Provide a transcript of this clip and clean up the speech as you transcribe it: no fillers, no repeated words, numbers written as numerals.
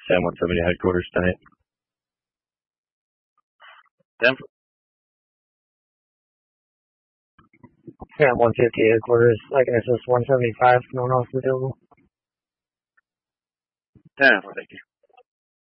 Sam 170 headquarters tonight. Denver. Sam 150 headquarters. I can assist 175. No one else available. 10, thank you.